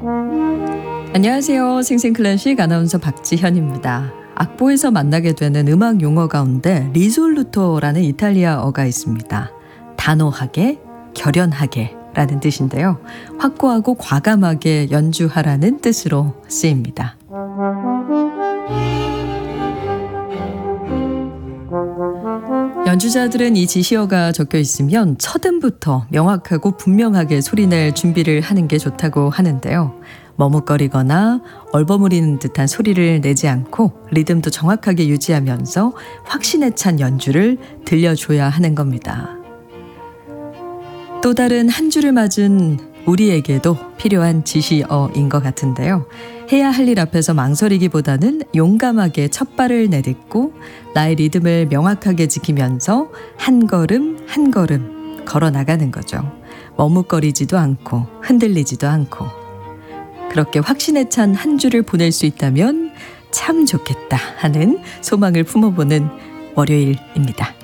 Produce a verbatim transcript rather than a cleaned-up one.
안녕하세요. 생생클래식 아나운서 박지현입니다. 악보에서 만나게 되는 음악 용어 가운데 리솔루토라는 이탈리아어가 있습니다. 단호하게, 결연하게 라는 뜻인데요. 확고하고 과감하게 연주하라는 뜻으로 쓰입니다. 연주자들은 이 지시어가 적혀 있으면 첫 음부터 명확하고 분명하게 소리낼 준비를 하는 게 좋다고 하는데요. 머뭇거리거나 얼버무리는 듯한 소리를 내지 않고 리듬도 정확하게 유지하면서 확신에 찬 연주를 들려줘야 하는 겁니다. 또 다른 한 줄을 맞은 우리에게도 필요한 지시어인 것 같은데요. 해야 할 일 앞에서 망설이기보다는 용감하게 첫 발을 내딛고 나의 리듬을 명확하게 지키면서 한 걸음 한 걸음 걸어 나가는 거죠. 머뭇거리지도 않고 흔들리지도 않고. 그렇게 확신에 찬 한 주를 보낼 수 있다면 참 좋겠다 하는 소망을 품어보는 월요일입니다.